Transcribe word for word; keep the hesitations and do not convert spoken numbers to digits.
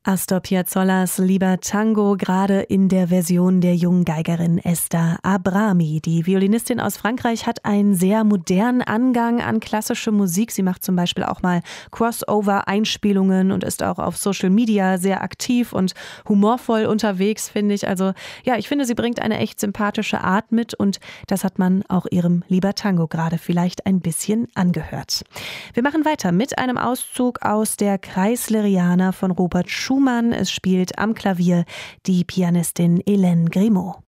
Astor Piazzolla's Lieber Tango, gerade in der Version der jungen Geigerin Esther Abrami. Die Violinistin aus Frankreich hat einen sehr modernen Angang an klassische Musik. Sie macht zum Beispiel auch mal Crossover-Einspielungen und ist auch auf Social Media sehr aktiv und humorvoll unterwegs, finde ich. Also ja, ich finde, sie bringt eine echt sympathische Art mit und das hat man auch ihrem Lieber Tango gerade vielleicht ein bisschen angehört. Wir machen weiter mit einem Auszug aus der Kreisleriana von Robert Schumann. Es spielt am Klavier die Pianistin Hélène Grimaud.